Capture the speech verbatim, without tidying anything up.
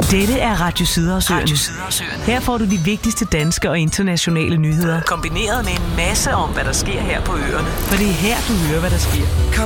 Dette er Radio Sydersøen. Her får du de vigtigste danske og internationale nyheder, kombineret med en masse om, hvad der sker her på øerne. For det er her, du hører, hvad der sker.